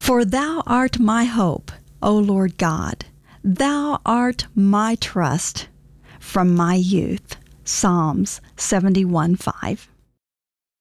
For thou art my hope, O Lord God. Thou art my trust from my youth. Psalms 71:5.